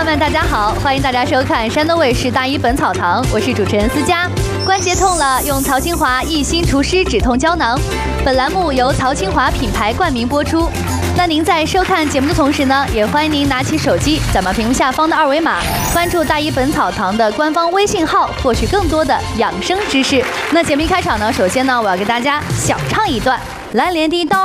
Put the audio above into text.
友们，大家好，欢迎大家收看山东卫视大医本草堂，我是主持人思佳。关节痛了，用曹清华益心除湿止痛胶囊。本栏目由曹清华品牌冠名播出。那您在收看节目的同时呢，也欢迎您拿起手机，扫描屏幕下方的二维码，关注大医本草堂的官方微信号，获取更多的养生知识。那节目一开场呢，首先呢，我要给大家小唱一段《蓝莲的刀》。